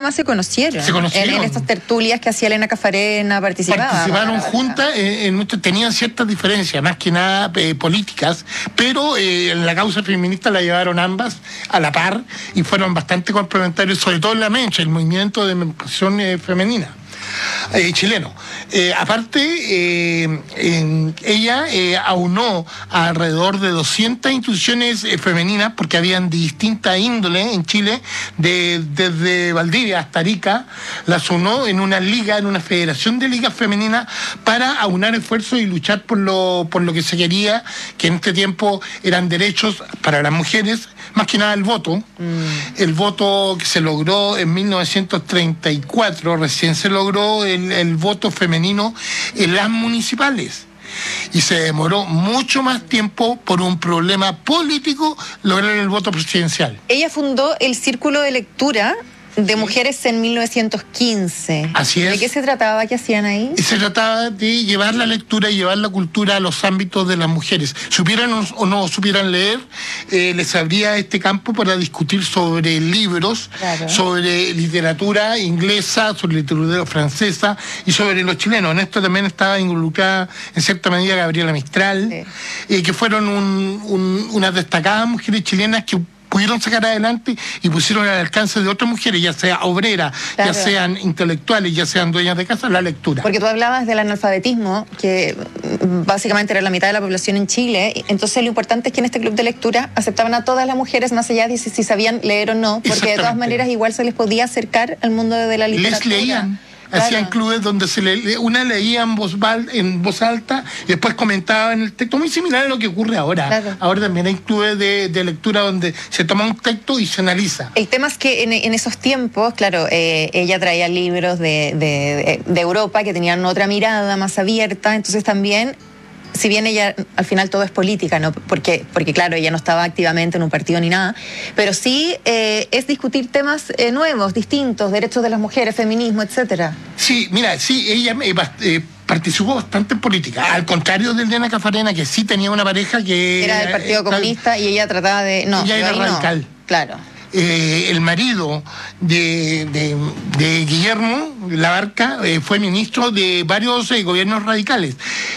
además se conocieron. En estas tertulias que hacía Elena Caffarena, participaron juntas, tenían ciertas diferencias, más que nada políticas, pero en la causa feminista la llevaron ambas a la par y fueron bastante complementarios, sobre todo en la Mencha, el movimiento de emancipación femenina. Chileno. Aparte, ella aunó alrededor de 200 instituciones femeninas, porque habían de distinta índole en Chile, desde Valdivia hasta Arica, las unó en una liga, en una federación de ligas femeninas, para aunar esfuerzos y luchar por lo que se quería, que en este tiempo eran derechos para las mujeres, más que nada el voto. El voto que se logró en 1934, recién se logró el voto femenino en las municipales. Y se demoró mucho más tiempo por un problema político lograr el voto presidencial. Ella fundó el Círculo de Lectura de Mujeres en 1915. Así es. ¿De qué se trataba? ¿Qué hacían ahí? Se trataba de llevar la lectura y llevar la cultura a los ámbitos de las mujeres. Supieran o no supieran leer, les abría este campo para discutir sobre libros, claro, sobre literatura inglesa, sobre literatura francesa y sobre los chilenos. En esto también estaba involucrada en cierta medida Gabriela Mistral, sí, que fueron unas destacadas mujeres chilenas que pudieron sacar adelante y pusieron al alcance de otras mujeres, ya sea obreras, claro, ya sean intelectuales, ya sean dueñas de casa, la lectura. Porque tú hablabas del analfabetismo, que básicamente era la mitad de la población en Chile, entonces lo importante es que en este club de lectura aceptaban a todas las mujeres, más allá de si sabían leer o no, porque de todas maneras igual se les podía acercar al mundo de la literatura. Les leían. Claro. Hacían clubes donde una leía en voz alta y después comentaba en el texto, muy similar a lo que ocurre ahora. Claro. Ahora también hay clubes de lectura donde se toma un texto y se analiza. El tema es que en esos tiempos, claro, ella traía libros de Europa que tenían otra mirada más abierta, entonces también, si bien ella, al final todo es política, ¿no? Porque claro, ella no estaba activamente en un partido ni nada, pero sí es discutir temas nuevos, distintos, derechos de las mujeres, feminismo, etcétera. Sí, mira, sí, ella participó bastante en política, al contrario de Elena Caffarena, que sí tenía una pareja que era del Partido Comunista y ella trataba de... No, ella era radical. No. Claro. El marido de Guillermo Labarca fue ministro de varios gobiernos radicales.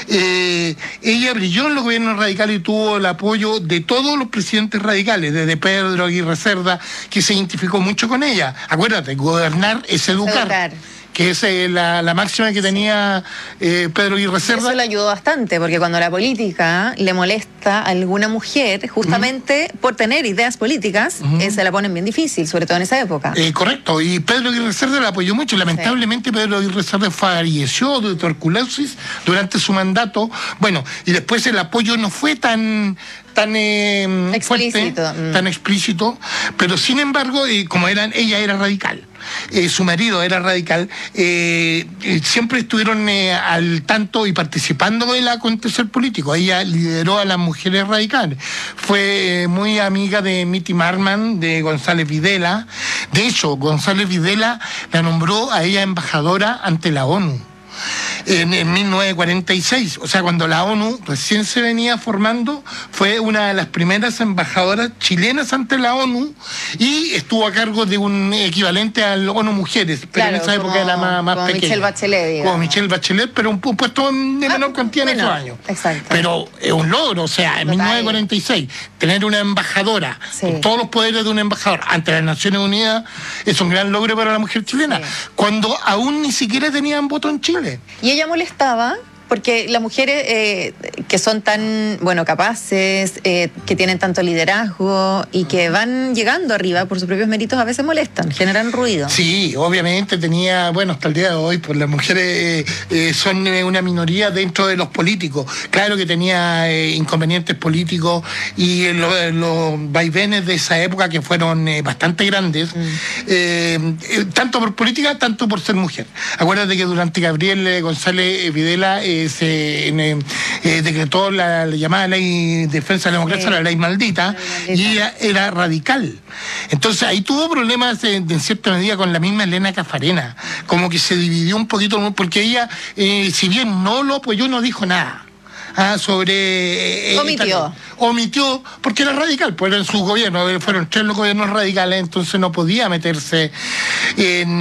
Ella brilló en los gobiernos radicales y tuvo el apoyo de todos los presidentes radicales, desde Pedro Aguirre Cerda, que se identificó mucho con ella. Acuérdate, gobernar es educar. Que es la máxima que tenía Pedro Aguirre Cerda. Eso le ayudó bastante, porque cuando la política le molesta a alguna mujer, justamente por tener ideas políticas, se la ponen bien difícil, sobre todo en esa época. Correcto, y Pedro Aguirre Cerda la apoyó mucho. Lamentablemente, sí, Pedro Aguirre Cerda falleció de tuberculosis durante su mandato. Bueno, y después el apoyo no fue tan explícito. Fuerte, tan explícito, pero sin embargo, como ella era radical. Su marido era radical, siempre estuvieron al tanto y participando del acontecer político. Ella lideró a las mujeres radicales, fue muy amiga de Mitty Marman, de González Videla. De hecho, González Videla la nombró a ella embajadora ante la ONU en 1946, o sea, cuando la ONU recién se venía formando, fue una de las primeras embajadoras chilenas ante la ONU y estuvo a cargo de un equivalente al ONU Mujeres, pero claro, en esa época era más como pequeña. Michelle Bachelet, digamos. Como Michelle Bachelet, pero un puesto de menor cantidad en esos años. Exacto. Pero es un logro, o sea, en 1946, tener una embajadora, sí, con todos los poderes de un embajador ante las Naciones Unidas, es un gran logro para la mujer chilena, sí, cuando aún ni siquiera tenían voto en Chile. Y ella molestaba porque las mujeres que son tan, capaces, que tienen tanto liderazgo y que van llegando arriba por sus propios méritos, a veces molestan, generan ruido. Sí, obviamente tenía, hasta el día de hoy, pues las mujeres son una minoría dentro de los políticos. Claro que tenía inconvenientes políticos y los vaivenes de esa época que fueron bastante grandes, tanto por política, tanto por ser mujer. Acuérdate que durante Gabriel González Videla se decretó la llamada Ley de Defensa de la Democracia, la ley maldita, y ella era radical. Entonces ahí tuvo problemas en cierta medida con la misma Elena Caffarena, como que se dividió un poquito, porque ella, si bien no lo apoyó, no dijo nada. Sobre... omitió, porque era radical, pues en su gobierno, fueron 3 los gobiernos radicales, entonces no podía meterse en